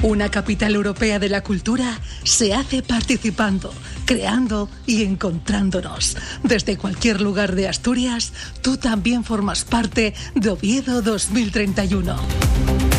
Una capital europea de la cultura se hace participando, creando y encontrándonos. Desde cualquier lugar de Asturias, tú también formas parte de Oviedo 2031.